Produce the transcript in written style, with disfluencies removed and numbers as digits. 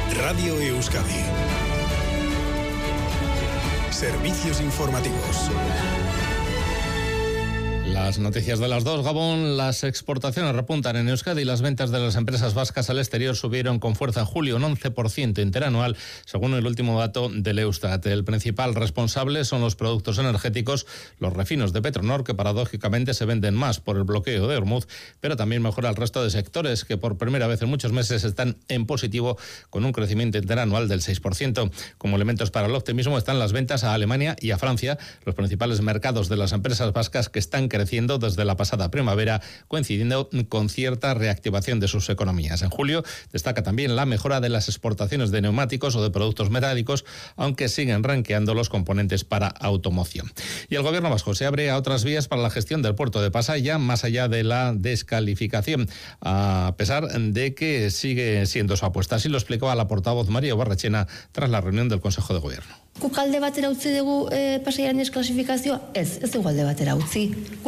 Radio Euskadi. Servicios informativos. Las noticias de las 2, Gabón. Las exportaciones repuntan en Euskadi y las ventas de las empresas vascas al exterior subieron con fuerza en julio, un 11% interanual, según el último dato del Eustat. El principal responsable son los productos energéticos, los refinos de Petronor, que paradójicamente se venden más por el bloqueo de Hormuz, pero también mejora el resto de sectores, que por primera vez en muchos meses están en positivo, con un crecimiento interanual del 6%. Como elementos para el optimismo están las ventas a Alemania y a Francia, los principales mercados de las empresas vascas, que están creciendo desde la pasada primavera, coincidiendo con cierta reactivación de sus economías. En julio destaca también la mejora de las exportaciones de neumáticos o de productos metálicos, aunque siguen ranqueando los componentes para automoción. Y el gobierno vasco se abre a otras vías para la gestión del puerto de Pasaia, más allá de la descalificación, a pesar de que sigue siendo su apuesta. Así lo explicaba la portavoz María Barrachena tras la reunión del Consejo de Gobierno. Guk alde batera utzi dugu Pasaiaren desklasifikazioa? Ez dugu alde batera utzi.